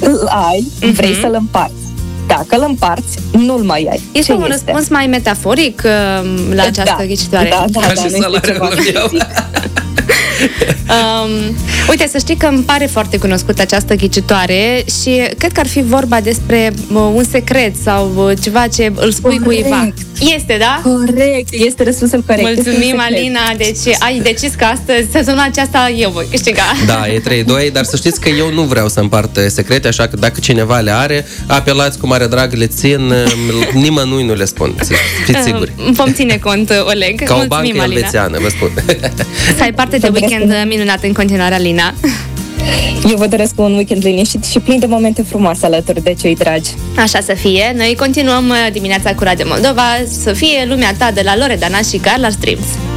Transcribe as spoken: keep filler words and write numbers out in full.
îl ai, uh-huh. vrei să-l împarți. Dacă îl împarți, nu-l mai ai. Este un răspuns mai metaforic uh, la această da, ghicitoare. Da, da, Ca da, și salariul meu. Um, uite, să știi că îmi pare foarte cunoscută această ghicitoare și cred că ar fi vorba despre uh, un secret sau uh, ceva ce îl spui Corect. cuiva. Este, da? Corect, este răspunsul corect. Mulțumim, Alina. Deci ai decis că astăzi, sezonul aceasta, eu voi câștiga. Da, e trei doi, dar să știți că eu nu vreau să împart secrete, așa că dacă cineva le are, apelați cu mare drag, le țin, nimănui nu le spun. Fiți siguri. Vom ține cont, Oleg. Ca o Mulțumim, bancă Alina. elvețiană, vă spun. Să ai parte de weekend minunat în continuare, Alina. Eu vă doresc un weekend liniștit și plin de momente frumoase alături de cei dragi. Așa să fie. Noi continuăm dimineața cu Radio Moldova. Să fie lumea ta de la Loredana și Carla Streams.